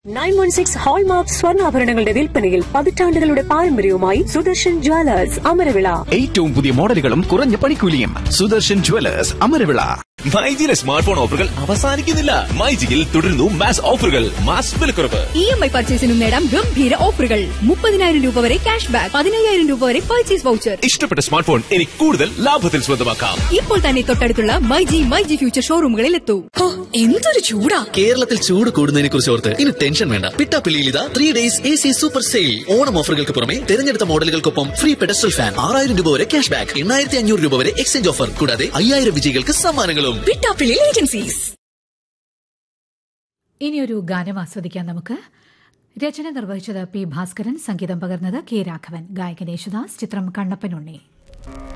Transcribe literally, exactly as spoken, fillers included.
Nine one six hallmark സ്വർണ്ണാഭരണങ്ങളുടെ വിൽപ്പനയിൽ പതിറ്റാണ്ടുകളുടെ പാരമ്പര്യവുമായി സുദർശൻ ജ്വല്ലേഴ്സ് അമരവിള. ഏറ്റവും പുതിയ മോഡലുകളും കുറഞ്ഞ പണിക്കൂലിയും. Sudarshan Jewellers Amaravila. മൈജിയിലെ smart phone ഓഫറുകൾ അവസാനിക്കുന്നില്ല. മൈജിയിൽ തുടരുന്നു മാസ് ഓഫറുകൾ, മാസ് വിലക്കുറവ്. ഇ എം ഐ പർച്ചേസിനും നേടാം ഗംഭീര ഓഫറുകൾ. മുപ്പതിനായിരം രൂപ വരെ ക്യാഷ് ബാക്ക്, പതിനയ്യായിരം രൂപ വരെ പർച്ചേസ് വൗച്ചർ. ഇഷ്ടപ്പെട്ട സ്മാർട്ട് ഫോൺ ഇനി കൂടുതൽ ലാഭത്തിൽ സ്വന്തമാക്കാം. ഇപ്പോൾ തന്നെ തൊട്ടടുത്തുള്ള മൈജി മൈജി ഫ്യൂച്ചർ ഷോറൂമുകളിൽ എത്തൂ. എന്തൊരു ചൂടാ! കേരളത്തിൽ ചൂട് കൂടുന്നതിനെ കുറിച്ച് ഓർത്ത് ഇനി ടെൻഷൻ വേണ്ട. പിട്ടാപ്പിള്ളിയിൽ ഇതാ three days A C super sale. Onam ഓഫറുകൾക്ക് പുറമെ തെരഞ്ഞെടുത്ത മോഡലുകൾക്കൊപ്പം ഫ്രീ പെഡസ്റ്റൽ ഫാൻ, ആറായിരം രൂപ വരെ ക്യാഷ് ബാക്ക്, എണ്ണായിരത്തി അഞ്ഞൂറ് രൂപ വരെ എക്സ്ചേഞ്ച് ഓഫർ, കൂടാതെ അയ്യായിരം വിജയികൾക്ക് സമ്മാനങ്ങളും. പിട്ടാപ്പിള്ളി ഏജൻസീസ്. ഇനിയൊരു ഗാനം ആസ്വദിക്കാൻ നമുക്ക്. രചന നിർവഹിച്ചത് പി ഭാസ്കരൻ, സംഗീതം പകർന്നത് കെ രാഘവൻ, ഗായകൻ യേശുദാസ്, ചിത്രം കണ്ണപ്പനുണ്ണി.